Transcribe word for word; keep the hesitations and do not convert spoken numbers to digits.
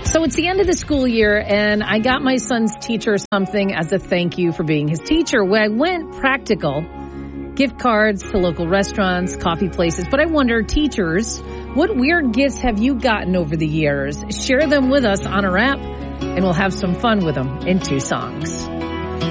So it's the end of the school year, and I got my son's teacher something as a thank you for being his teacher. When I went practical, gift cards to local restaurants, coffee places. But I wonder, teachers, what weird gifts have you gotten over the years? Share them with us on our app, and we'll have some fun with them in two songs.